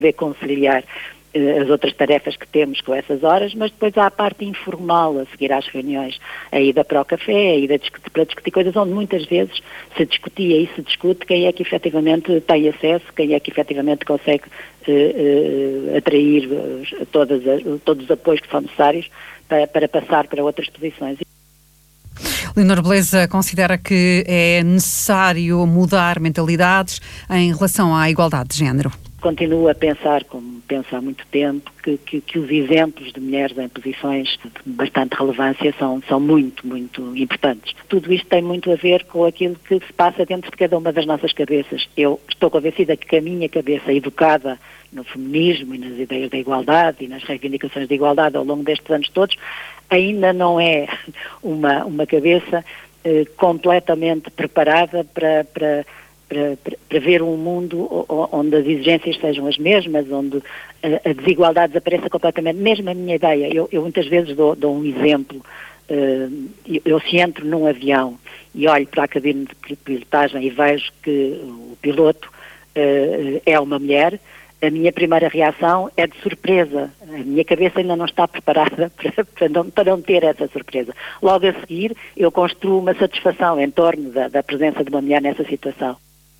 poder conciliar as outras tarefas que temos com essas horas, mas depois há a parte informal a seguir às reuniões, a ida para o café, a ida para discutir coisas onde muitas vezes se discutia e se discute quem é que efetivamente tem acesso, quem é que efetivamente consegue atrair todos os apoios que são necessários para passar para outras posições. Leonor Beleza considera que é necessário mudar mentalidades em relação à igualdade de género. Continuo a pensar, como penso há muito tempo, que os exemplos de mulheres em posições de bastante relevância são muito, muito importantes. Tudo isto tem muito a ver com aquilo que se passa dentro de cada uma das nossas cabeças. Eu estou convencida que a minha cabeça, educada no feminismo e nas ideias da igualdade e nas reivindicações de igualdade ao longo destes anos todos, ainda não é uma cabeça completamente preparada para ver um mundo onde as exigências sejam as mesmas, onde a desigualdade desapareça completamente. Mesmo a minha ideia, eu muitas vezes dou um exemplo. Eu se entro num avião e olho para a cabine de pilotagem e vejo que o piloto é uma mulher, a minha primeira reação é de surpresa. A minha cabeça ainda não está preparada para não ter essa surpresa. Logo a seguir, eu construo uma satisfação em torno da presença de uma mulher nessa situação.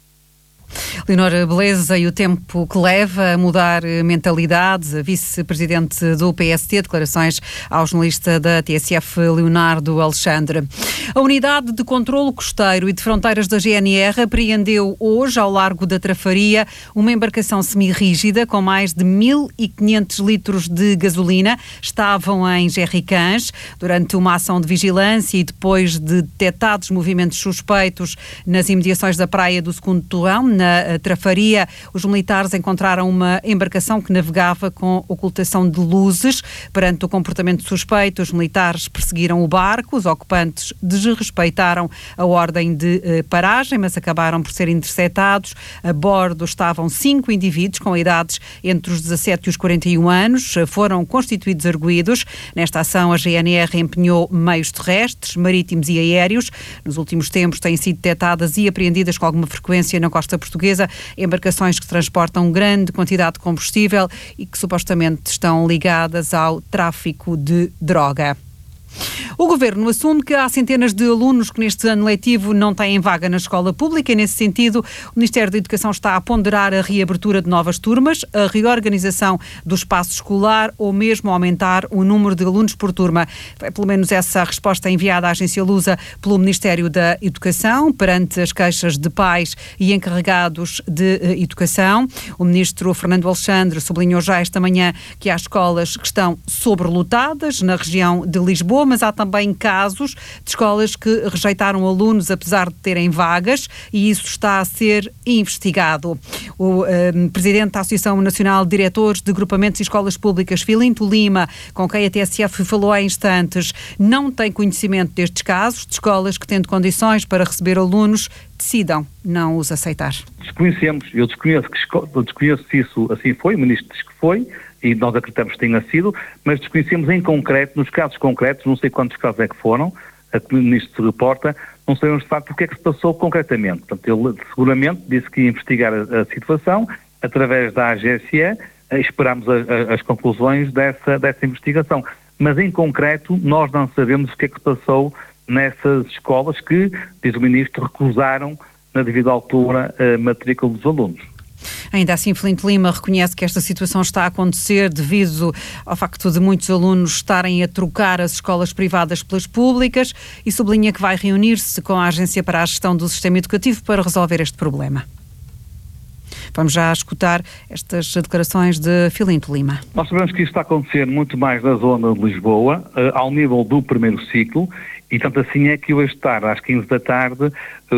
Leonor Beleza, e o tempo que leva a mudar mentalidades, a vice-presidente do PST, declarações ao jornalista da TSF, Leonardo Alexandre. A Unidade de Controlo Costeiro e de Fronteiras da GNR apreendeu hoje, ao largo da Trafaria, uma embarcação semirrígida com mais de 1.500 litros de gasolina. Estavam em jerrycans. Durante uma ação de vigilância e depois de detectados movimentos suspeitos nas imediações da praia do Segundo Torrão, na Trafaria, os militares encontraram uma embarcação que navegava com ocultação de luzes. Perante o comportamento suspeito, os militares perseguiram o barco, os ocupantes desrespeitaram a ordem de paragem, mas acabaram por ser interceptados. A bordo estavam 5 indivíduos com idades entre os 17 e os 41 anos, foram constituídos arguidos. Nesta ação, a GNR empenhou meios terrestres, marítimos e aéreos. Nos últimos tempos têm sido detectadas e apreendidas com alguma frequência na costa portuguesa embarcações que transportam grande quantidade de combustível e que supostamente estão ligadas ao tráfico de droga. O Governo assume que há centenas de alunos que neste ano letivo não têm vaga na escola pública e, nesse sentido, o Ministério da Educação está a ponderar a reabertura de novas turmas, a reorganização do espaço escolar ou mesmo aumentar o número de alunos por turma. É pelo menos essa a resposta enviada à agência Lusa pelo Ministério da Educação perante as queixas de pais e encarregados de educação. O Ministro Fernando Alexandre sublinhou já esta manhã que há escolas que estão sobrelotadas na região de Lisboa, mas há também casos de escolas que rejeitaram alunos apesar de terem vagas e isso está a ser investigado. O presidente da Associação Nacional de Diretores de Agrupamentos e Escolas Públicas, Filinto Lima, com quem a TSF falou há instantes, não tem conhecimento destes casos, de escolas que, tendo condições para receber alunos, decidam não os aceitar. Desconhecemos, eu desconheço se isso assim foi, o Ministro diz que foi, e nós acreditamos que tenha sido, mas desconhecemos em concreto, nos casos concretos, não sei quantos casos é que foram, a que o Ministro se reporta, não sabemos de facto o que é que se passou concretamente. Portanto, ele seguramente disse que ia investigar a situação, através da AGSE, esperamos as conclusões dessa investigação. Mas em concreto, nós não sabemos o que é que se passou nessas escolas que, diz o Ministro, recusaram na devida altura a matrícula dos alunos. Ainda assim, Filinto Lima reconhece que esta situação está a acontecer devido ao facto de muitos alunos estarem a trocar as escolas privadas pelas públicas e sublinha que vai reunir-se com a Agência para a Gestão do Sistema Educativo para resolver este problema. Vamos já escutar estas declarações de Filinto Lima. Nós sabemos que isto está a acontecer muito mais na zona de Lisboa, ao nível do primeiro ciclo, e tanto assim é que hoje tarde, às 15 da tarde,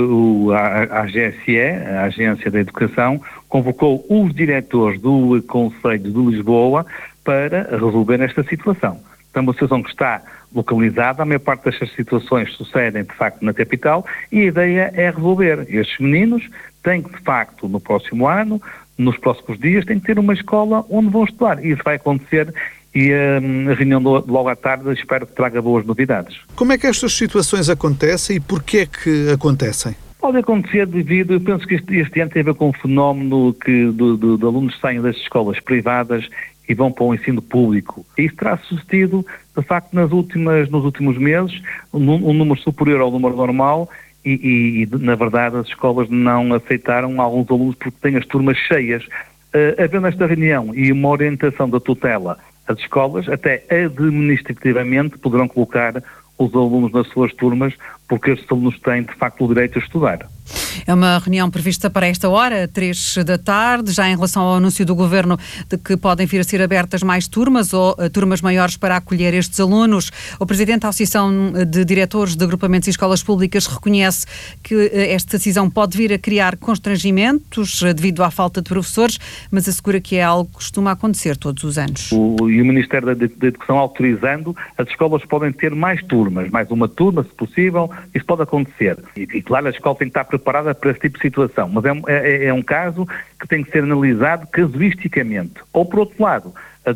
a AGSE, a Agência da Educação, convocou os diretores do Conselho de Lisboa para resolver esta situação. Então, uma situação que está localizada, a maior parte destas situações sucedem, de facto, na capital, e a ideia é resolver. Estes meninos têm que, de facto, no próximo ano, nos próximos dias, têm que ter uma escola onde vão estudar. E isso vai acontecer e a reunião logo à tarde espero que traga boas novidades. Como é que estas situações acontecem e porquê é que acontecem? Pode acontecer eu penso que este ano tem a ver com um fenómeno que de alunos saem das escolas privadas e vão para o ensino público. Isso terá sucedido, de facto, nos últimos meses, um número superior ao número normal e, na verdade, as escolas não aceitaram alguns alunos porque têm as turmas cheias. Havendo esta reunião e uma orientação da tutela, as escolas, até administrativamente, poderão colocar os alunos nas suas turmas, porque estes alunos têm, de facto, o direito a estudar. É uma reunião prevista para esta hora, 3 da tarde, já em relação ao anúncio do Governo de que podem vir a ser abertas mais turmas ou turmas maiores para acolher estes alunos. O Presidente da Associação de Diretores de Agrupamentos e Escolas Públicas reconhece que esta decisão pode vir a criar constrangimentos devido à falta de professores, mas assegura que é algo que costuma acontecer todos os anos. E o Ministério da Educação autorizando, as escolas podem ter mais turmas, mais uma turma, se possível, isso pode acontecer. E claro, a escola tem que estar preparada para esse tipo de situação, mas é um caso que tem que ser analisado casuisticamente. Ou, por outro lado,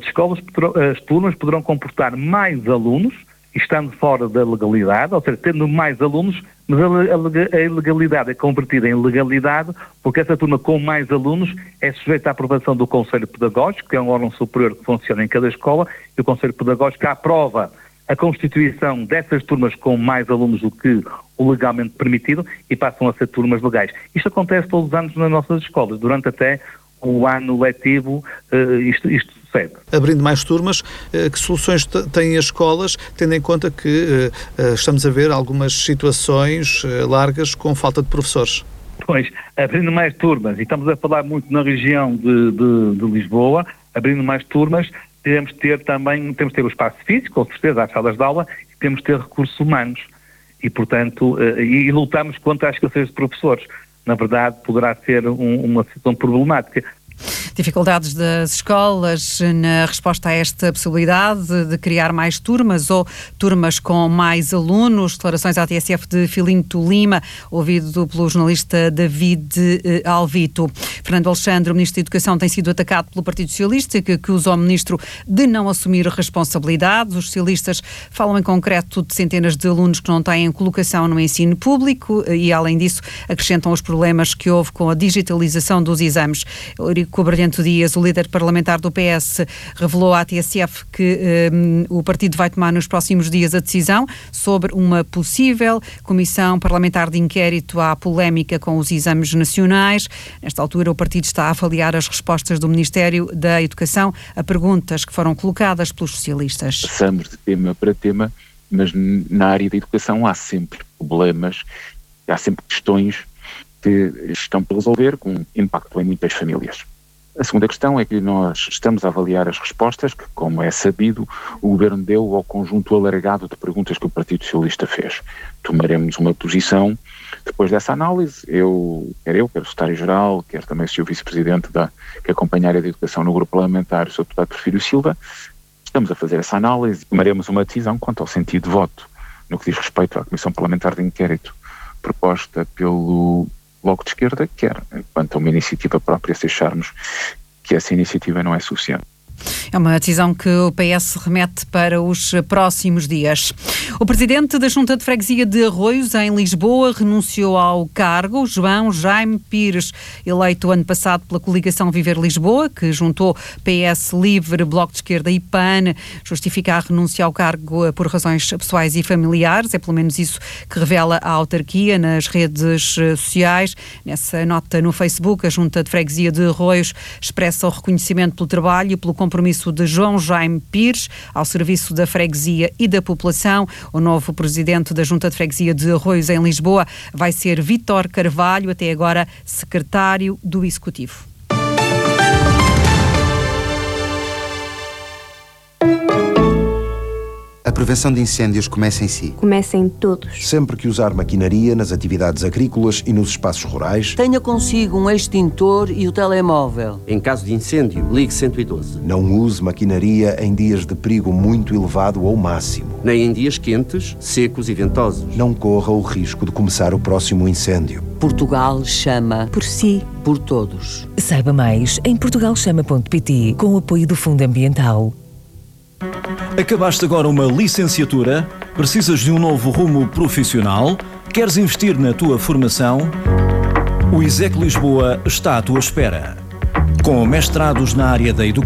as turmas poderão comportar mais alunos, estando fora da legalidade, ou seja, tendo mais alunos, mas a ilegalidade é convertida em legalidade, porque essa turma com mais alunos é sujeita à aprovação do Conselho Pedagógico, que é um órgão superior que funciona em cada escola, e o Conselho Pedagógico aprova a constituição dessas turmas com mais alunos do que o legalmente permitido e passam a ser turmas legais. Isto acontece todos os anos nas nossas escolas, durante até o ano letivo, isto sucede. Abrindo mais turmas, que soluções têm as escolas, tendo em conta que estamos a ver algumas situações largas com falta de professores? Pois, abrindo mais turmas, e estamos a falar muito na região de Lisboa, abrindo mais turmas, temos de ter o espaço físico, com certeza, as salas de aula, e temos de ter recursos humanos. E, portanto, e lutamos contra a escassez de professores. Na verdade, poderá ser uma situação problemática. Dificuldades das escolas na resposta a esta possibilidade de criar mais turmas ou turmas com mais alunos. Declarações à TSF de Filinto Lima, ouvido pelo jornalista David Alvito. Fernando Alexandre, o Ministro da Educação, tem sido atacado pelo Partido Socialista, que acusa o Ministro de não assumir responsabilidades. Os socialistas falam em concreto de centenas de alunos que não têm colocação no ensino público e, além disso, acrescentam os problemas que houve com a digitalização dos exames. Eurico Brilhante Dias, o líder parlamentar do PS, revelou à TSF que o partido vai tomar nos próximos dias a decisão sobre uma possível comissão parlamentar de inquérito à polémica com os exames nacionais. Nesta altura, o partido está a avaliar as respostas do Ministério da Educação a perguntas que foram colocadas pelos socialistas. Passamos de tema para tema, mas na área da educação há sempre problemas, há sempre questões que estão para resolver com impacto em muitas famílias. A segunda questão é que nós estamos a avaliar as respostas que, como é sabido, o Governo deu ao conjunto alargado de perguntas que o Partido Socialista fez. Tomaremos uma posição depois dessa análise. Quer o Secretário-Geral, quer também o Sr. Vice-Presidente que acompanha a área da educação no grupo parlamentar, o Sr. Deputado Porfírio Silva. Estamos a fazer essa análise e tomaremos uma decisão quanto ao sentido de voto no que diz respeito à Comissão Parlamentar de Inquérito proposta pelo Bloco de Esquerda, quer quanto a uma iniciativa própria, se acharmos que essa iniciativa não é suficiente. É uma decisão que o PS remete para os próximos dias. O presidente da Junta de Freguesia de Arroios, em Lisboa, renunciou ao cargo. João Jaime Pires, eleito ano passado pela coligação Viver Lisboa, que juntou PS Livre, Bloco de Esquerda e PAN, justifica a renúncia ao cargo por razões pessoais e familiares. É pelo menos isso que revela a autarquia nas redes sociais. Nessa nota no Facebook, a Junta de Freguesia de Arroios expressa o reconhecimento pelo trabalho e pelo compromisso de João Jaime Pires ao serviço da freguesia e da população. O novo presidente da Junta de Freguesia de Arroios em Lisboa vai ser Vítor Carvalho, até agora secretário do Executivo. A prevenção de incêndios começa em si. Começa em todos. Sempre que usar maquinaria nas atividades agrícolas e nos espaços rurais, tenha consigo um extintor e o telemóvel. Em caso de incêndio, ligue 112. Não use maquinaria em dias de perigo muito elevado ou máximo. Nem em dias quentes, secos e ventosos. Não corra o risco de começar o próximo incêndio. Portugal chama por si, por todos. Saiba mais em portugalchama.pt, com o apoio do Fundo Ambiental. Acabaste agora uma licenciatura? Precisas de um novo rumo profissional? Queres investir na tua formação? O ISEC Lisboa está à tua espera. Com mestrados na área da educação,